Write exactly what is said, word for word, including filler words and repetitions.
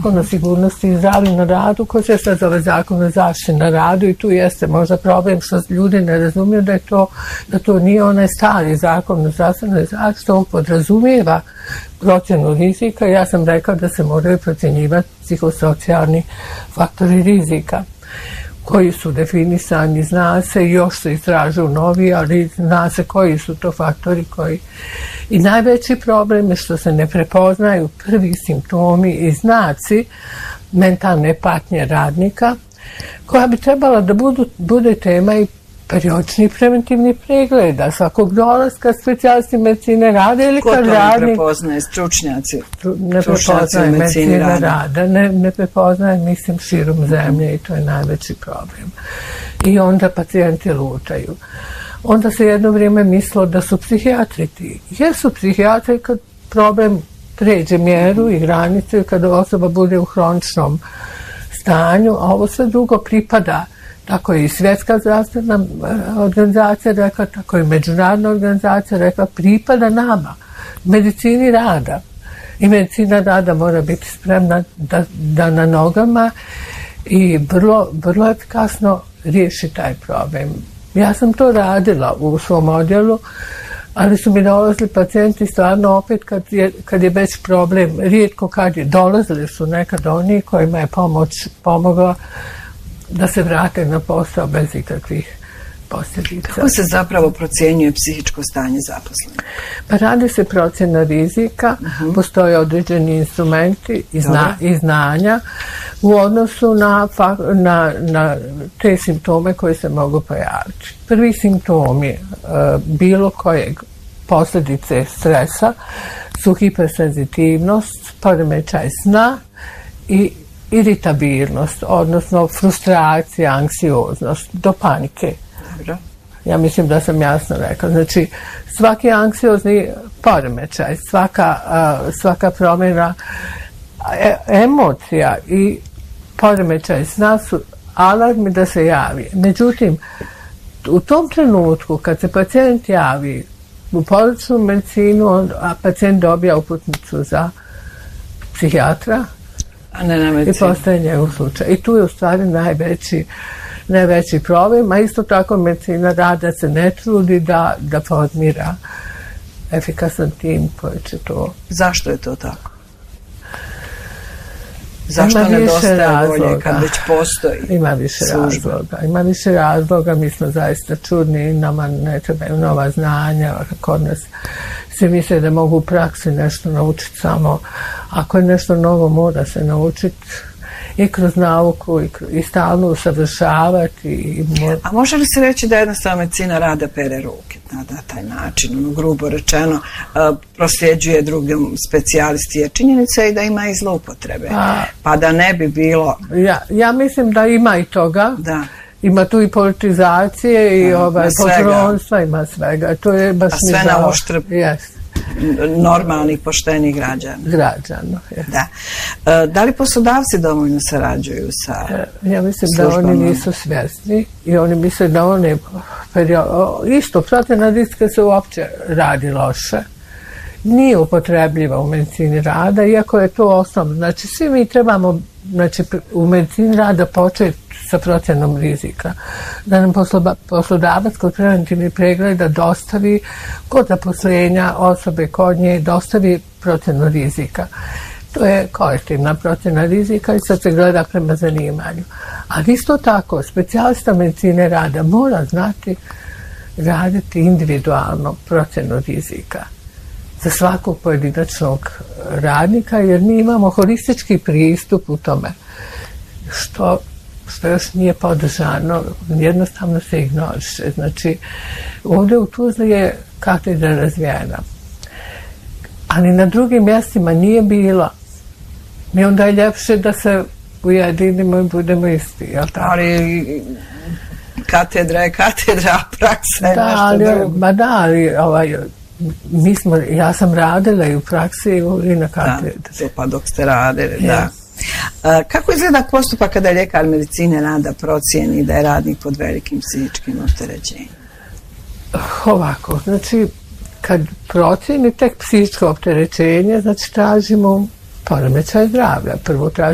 zakon o sigurnosti i zdravlju na radu koji se sad zove zakon o zaštiti na radu i tu jeste možda problem što ljudi ne razumiju da je to, da to nije onaj stari zakon o zdravstvenoj zaštiti, on podrazumijeva procjenu rizika. Ja sam rekao da se moraju procjenjivati psihosocijalni faktori rizika koji su definisani, zna se, još se istražuju novi, ali zna se koji su to faktori koji... I najveći problem je što se ne prepoznaju prvi simptomi i znaci mentalne patnje radnika, koja bi trebala da budu, bude tema i periodičnih preventivnih pregleda svakog dolaska specijalisti medicine rada ili kad radnik... Ko to ne prepoznaje? Stručnjaci? Ne prepoznaje medicine rada. rada. Ne, ne prepoznaje, mislim, širom zemlje i to je najveći problem. I onda pacijenti lutaju. Onda se jedno vrijeme mislilo da su psihijatri ti. Jer su psihijatri kad problem pređe mjeru i granice, kada osoba bude u hroničnom stanju, a ovo sve drugo pripada. Tako je i Svjetska zdravstvena organizacija rekla, tako i Međunarodna organizacija rekla, pripada nama, medicini rada. I medicina rada mora biti spremna da, da na nogama i vrlo, vrlo efikasno riješi taj problem. Ja sam to radila u svom odjelu, ali su mi dolazili pacijenti stvarno opet kad je, kad je već problem, rijetko kad je, dolazili su nekad oni kojima je pomoć pomogla da se vrate na posao bez ikakvih posljedica. Kako se zapravo procjenjuje psihičko stanje zaposlenih? Pa radi se procjena rizika, uh-huh. Postoje određeni instrumenti i, zna, i znanja u odnosu na, na, na te simptome koje se mogu pojaviti. Prvi simptomi e, bilo kojeg posljedice stresa su hipersenzitivnost, poremećaj sna i iritabilnost, odnosno frustracija, anksioznost, do panike. Dobro. Ja mislim da sam jasno rekla. Znači, svaki anksiozni poremećaj, svaka, uh, svaka promjena e, emocija i poremećaj sna su alarmi da se javi. Međutim, u tom trenutku kad se pacijent javi u porodičnu medicinu, a pacijent dobija uputnicu za psihijatra, a ne na medicinu. I postaje njegov slučaj. I tu je u stvari najveći, najveći problem, a isto tako medicina rada se ne trudi da, da formira efikasan tim koji će to... Zašto je to tako? Zašto nedostaje volje kad već postoji? Ima više služba. razloga. Ima više razloga, mi smo zaista čudni, nama ne trebaju nova znanja, kod nas se misle da mogu u praksi nešto naučiti samo. Ako je nešto novo, mora se naučiti i kroz nauku i, i stalno usavršavati. I mora... A može li se reći da jednostavno medicina rada pere ruke na, na taj način, ono, grubo rečeno, uh, prosljeđuje drugim specijalisti, jer činjenica je da ima i zloupotrebe, pa, pa da ne bi bilo... Ja, ja mislim da ima i toga. Da. Ima tu i politizacije i ovaj, patronstva, ima svega. To je baš a sve na uštrb yes. normalnih, poštenih građana. Građana, yes. Da. E, da li poslodavci dovoljno sarađuju sa Ja mislim službama? Da oni nisu svjesni i oni misle da one isto, procjena rizika se uopće radi loše. Nije upotrebljiva u medicini rada, iako je to osnovno. Znači, svi mi trebamo znači, u medicini rada početi sa procjenom rizika. Da nam poslodavac kod preventivnih pregleda dostavi kod zaposlenja osobe kod nje, dostavi procjenu rizika. To je kolektivna procjena rizika i sad se gleda prema zanimanju. Ali isto tako, specijalista medicine rada mora znati raditi individualno procjenu rizika za svakog pojedinačnog radnika, jer mi imamo holistički pristup u tome, što, što još nije podržano, jednostavno se ignoriše. Znači, ovdje u Tuzli je katedra razvijena, ali na drugim mjestima nije bila. I onda je ljepše da se ujedinimo i budemo isti, jel tako? Ali katedra je katedra, a praksa je da, nešto ali, drugo. Ba da, ali ovaj, mi smo, ja sam radila i u praksi i na katedri. Da, pa dok ste radili, yes. Da. A, kako izgleda postupak kada ljekar medicine rada procijeni da je radnik pod velikim psihičkim opterećenjem? Ovako, znači, kad procijeni tek psihičko opterećenje, znači tražimo poremećaj zdravlja. Prvo tražimo